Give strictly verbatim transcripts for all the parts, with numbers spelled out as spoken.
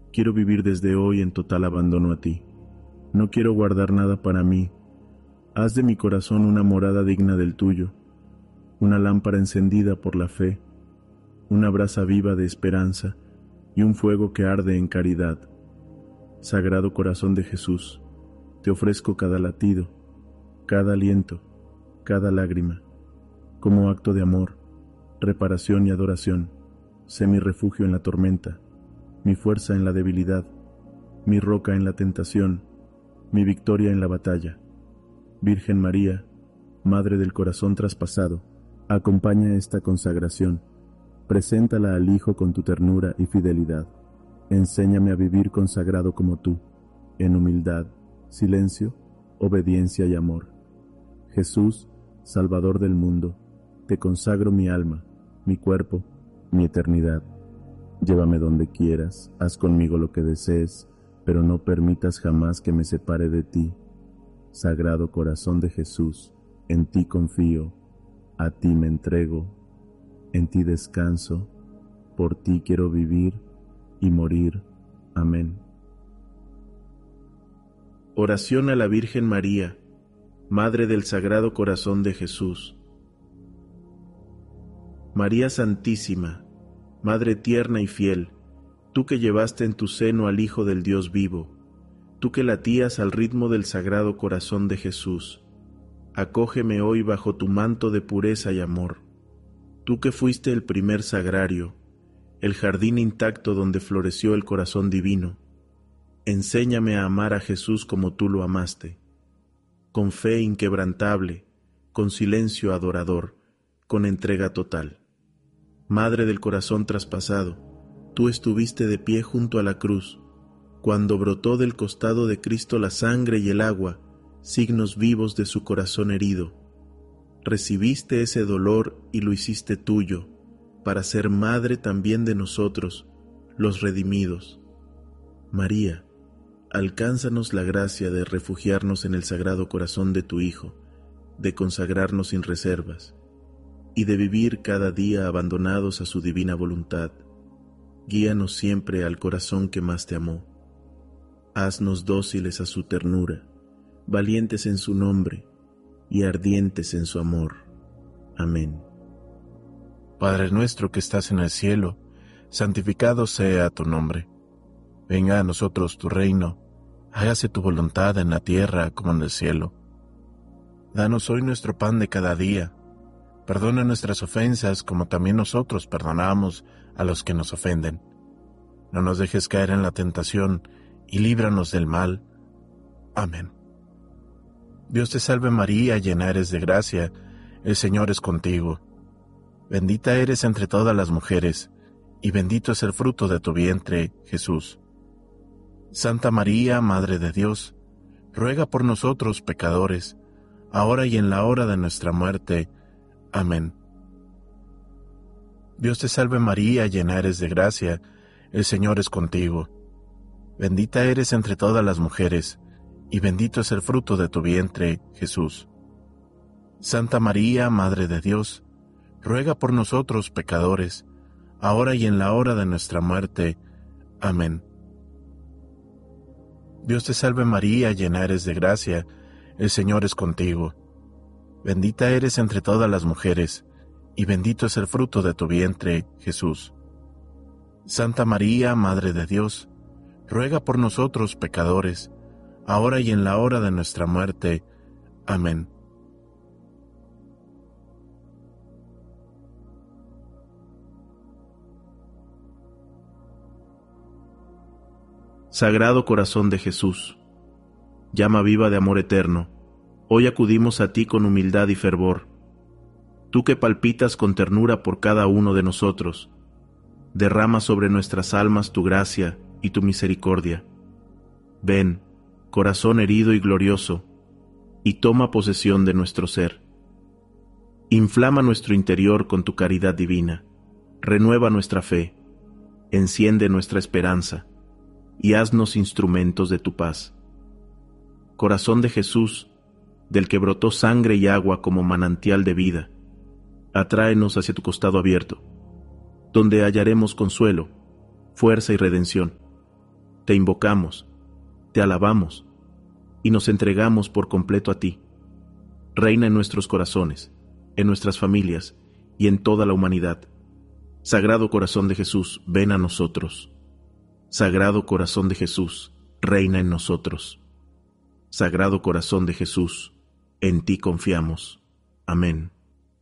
Quiero vivir desde hoy en total abandono a ti. No quiero guardar nada para mí. Haz de mi corazón una morada digna del tuyo, una lámpara encendida por la fe, una brasa viva de esperanza y un fuego que arde en caridad. Sagrado Corazón de Jesús, te ofrezco cada latido, cada aliento, cada lágrima, como acto de amor, reparación y adoración. Sé mi refugio en la tormenta, mi fuerza en la debilidad, mi roca en la tentación, mi victoria en la batalla. Virgen María, Madre del Corazón traspasado, acompaña esta consagración. Preséntala al Hijo con tu ternura y fidelidad. Enséñame a vivir consagrado como tú, en humildad, silencio, obediencia y amor. Jesús, Salvador del mundo, te consagro mi alma, mi cuerpo, mi eternidad. Llévame donde quieras, haz conmigo lo que desees, pero no permitas jamás que me separe de ti. Sagrado Corazón de Jesús, en ti confío, a ti me entrego, en ti descanso, por ti quiero vivir y morir. Amén. Oración a la Virgen María, Madre del Sagrado Corazón de Jesús. María Santísima, Madre tierna y fiel, tú que llevaste en tu seno al Hijo del Dios vivo, tú que latías al ritmo del Sagrado Corazón de Jesús, acógeme hoy bajo tu manto de pureza y amor. Tú que fuiste el primer sagrario, el jardín intacto donde floreció el corazón divino, enséñame a amar a Jesús como tú lo amaste, con fe inquebrantable, con silencio adorador, con entrega total. Madre del corazón traspasado, tú estuviste de pie junto a la cruz, cuando brotó del costado de Cristo la sangre y el agua, signos vivos de su corazón herido. Recibiste ese dolor y lo hiciste tuyo, para ser madre también de nosotros, los redimidos. María, alcánzanos la gracia de refugiarnos en el Sagrado Corazón de tu Hijo, de consagrarnos sin reservas, y de vivir cada día abandonados a su divina voluntad. Guíanos siempre al corazón que más te amó. Haznos dóciles a su ternura, valientes en su nombre y ardientes en su amor. Amén. Padre nuestro que estás en el cielo, santificado sea tu nombre. Venga a nosotros tu reino, hágase tu voluntad en la tierra como en el cielo. Danos hoy nuestro pan de cada día. Perdona nuestras ofensas como también nosotros perdonamos a los que nos ofenden. No nos dejes caer en la tentación y líbranos del mal. Amén. Dios te salve María, llena eres de gracia, el Señor es contigo. Bendita eres entre todas las mujeres, y bendito es el fruto de tu vientre, Jesús. Santa María, Madre de Dios, ruega por nosotros pecadores, ahora y en la hora de nuestra muerte. Amén. Dios te salve María, llena eres de gracia, el Señor es contigo. Bendita eres entre todas las mujeres, y bendito es el fruto de tu vientre, Jesús. Santa María, Madre de Dios, ruega por nosotros pecadores, ahora y en la hora de nuestra muerte. Amén. Dios te salve María, llena eres de gracia, el Señor es contigo. Bendita eres entre todas las mujeres, y bendito es el fruto de tu vientre, Jesús. Santa María, Madre de Dios, ruega por nosotros pecadores, ahora y en la hora de nuestra muerte. Amén. Sagrado Corazón de Jesús, llama viva de amor eterno, hoy acudimos a ti con humildad y fervor. Tú que palpitas con ternura por cada uno de nosotros, derrama sobre nuestras almas tu gracia y tu misericordia. Ven, corazón herido y glorioso, y toma posesión de nuestro ser. Inflama nuestro interior con tu caridad divina, renueva nuestra fe, enciende nuestra esperanza, y haznos instrumentos de tu paz. Corazón de Jesús, del que brotó sangre y agua como manantial de vida, atráenos hacia tu costado abierto, donde hallaremos consuelo, fuerza y redención. te invocamos, te alabamos y nos entregamos por completo a ti. Reina en nuestros corazones, en nuestras familias y en toda la humanidad. Sagrado Corazón de Jesús, ven a nosotros. Sagrado Corazón de Jesús, reina en nosotros. Sagrado Corazón de Jesús, en ti confiamos. Amén.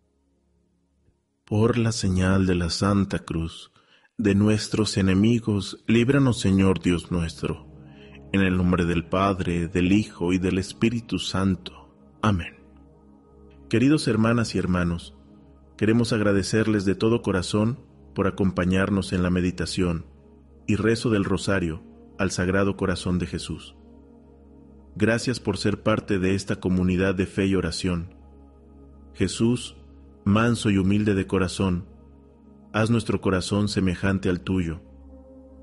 Por la señal de la Santa Cruz, de nuestros enemigos, líbranos, Señor Dios nuestro, en el nombre del Padre, del Hijo y del Espíritu Santo. Amén. Queridos hermanas y hermanos, queremos agradecerles de todo corazón por acompañarnos en la meditación y rezo del Rosario al Sagrado Corazón de Jesús. Gracias por ser parte de esta comunidad de fe y oración. Jesús, manso y humilde de corazón, haz nuestro corazón semejante al tuyo.